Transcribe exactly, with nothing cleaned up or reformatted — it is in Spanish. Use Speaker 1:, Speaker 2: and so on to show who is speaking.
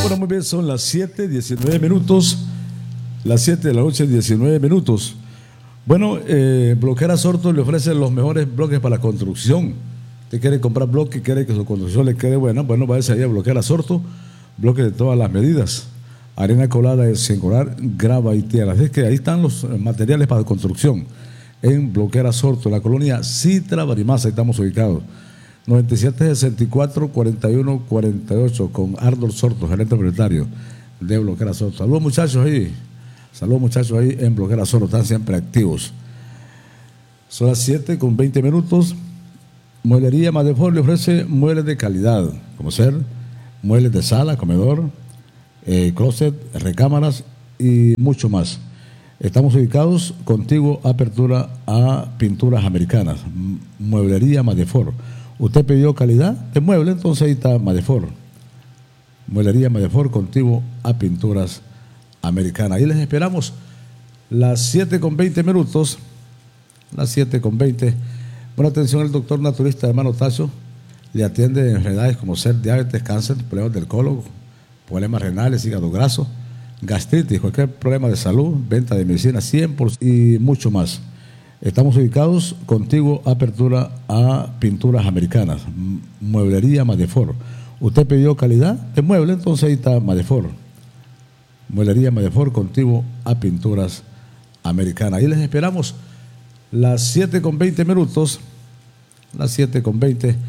Speaker 1: Bueno, muy bien, son las siete, diecinueve minutos. Las siete de la noche, diecinueve minutos. Bueno, eh, Bloquera Sorto le ofrece los mejores bloques para la construcción. Usted quiere comprar bloques, quiere que su construcción le quede buena, bueno, váyase ahí a Bloquera Sorto, bloques de todas las medidas. Arena colada, singular, grava y tierra. Así es que ahí están los materiales para construcción. En Bloquera Sorto, la colonia Citra Barimasa, ahí estamos ubicados. noventa y siete, sesenta y cuatro, cuarenta y uno, cuarenta y ocho, con Ardor Sorto, gerente propietario de Bloquera Sorto. Saludos muchachos ahí. Saludos muchachos ahí en Bloquera Sorto, están siempre activos. Son las siete con veinte minutos. Mueblería Madefort le ofrece muebles de calidad, como ser muebles de sala, comedor, eh, closet, recámaras y mucho más. Estamos ubicados contigo, apertura a Pinturas Americanas. Mueblería Madefort. Usted pidió calidad de mueble, entonces ahí está Madefort. Mueblería Madefort, contigo a Pinturas Americanas. Ahí les esperamos las siete con veinte minutos. Las siete con veinte. Buena atención, el doctor naturista hermano Tacho le atiende enfermedades como ser diabetes, cáncer, problemas del colon, problemas renales, hígado graso, gastritis, cualquier problema de salud, venta de medicina cien por ciento y mucho más. Estamos ubicados contigo, apertura a Pinturas Americanas. Mueblería Madefort. Usted pidió calidad de mueble, entonces ahí está Madefort. Mueblería Madefort, contigo a Pinturas Americanas. Ahí les esperamos las siete con veinte minutos. Las siete con veinte.